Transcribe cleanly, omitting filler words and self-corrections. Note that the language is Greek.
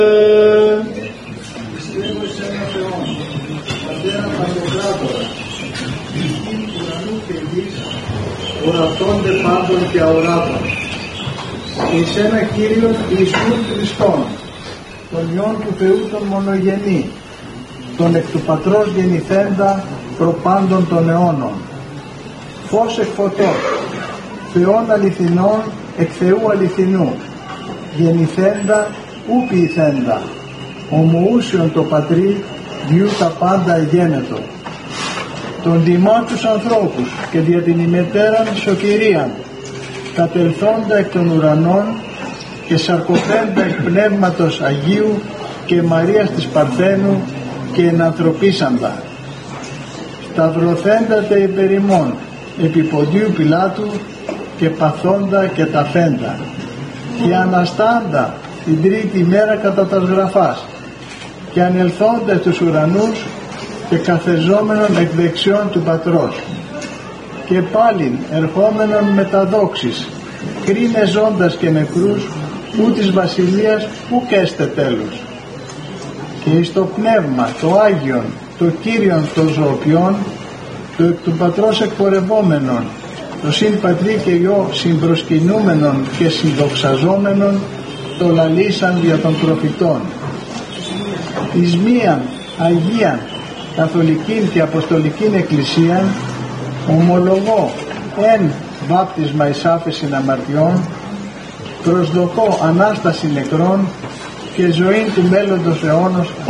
Πιστεύω σε ένα Θεό, Πατέρα Παντοκράτορα, Υιού ουρανού και γης, ορατώνται πάντων και αοράτων, εις ένα Κύριον Ιησούν Χριστόν, τον Υιόν του Θεού τον μονογενή, τον εκ του Πατρός γεννηθέντα προπάντων των αιώνων, φως εκ φωτός, Θεόν αληθινών εκ Θεού αληθινού, γεννηθέντα ου ποιηθέντα, ομοούσιον το Πατρί, διού τα πάντα εγένετο, τον τιμά τους ανθρώπους και δια την ημετέραν σωτηρίαν, κατελθόντα εκ των ουρανών και σαρκωθέντα εκ Πνεύματος Αγίου και Μαρίας της Παρθένου και ενανθρωπίσαντα, σταυρωθέντατε υπερ ημών επί ποντίου Πιλάτου και παθόντα και ταφέντα, και αναστάντα την τρίτη μέρα κατά τας γραφάς, και ανελθόντα στους ουρανούς και καθεζόμενον εκ δεξιών του Πατρός, και πάλιν ερχόμενον με τα δόξης, κρίνε ζώντας και νεκρούς, ου της βασιλείας ουκ έστε τέλους. Και εις το Πνεύμα το Άγιον, το Κύριον των ζωοποιών, το εκ του Πατρός εκπορευόμενον, το συν Πατρί και Υιό συμπροσκυνούμενον και συνδοξαζόμενον, το λαλήσαν δια των προφητών. Εις μίαν Αγίαν Καθολικήν και Αποστολικήν Εκκλησίαν ομολογώ εν βάπτισμα εις άφεσιν αμαρτιών, προσδοκώ Ανάσταση νεκρών και ζωήν του μέλλοντος αιώνος.